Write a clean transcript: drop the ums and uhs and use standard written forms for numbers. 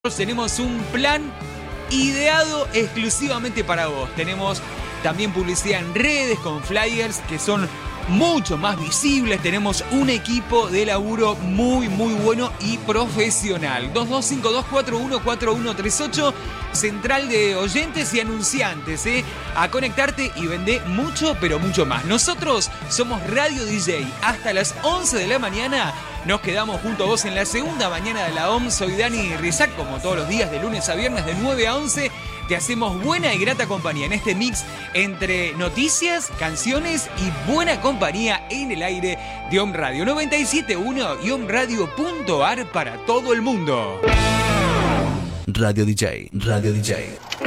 Tenemos un plan ideado exclusivamente para vos. Tenemos también publicidad en redes con flyers que son mucho más visibles. Tenemos un equipo de laburo muy bueno y profesional. 2252414138, central de oyentes y anunciantes, a conectarte y vender mucho, pero mucho más. Nosotros somos Radio DJ. Hasta las 11 de la mañana nos quedamos junto a vos en la segunda mañana de la OM. Soy Dani Rizac, como todos los días, de lunes a viernes, de 9 a 11. Te hacemos buena y grata compañía en este mix entre noticias, canciones y buena compañía en el aire de OM Radio 97.1 y omradio.ar para todo el mundo. Radio DJ, Radio DJ.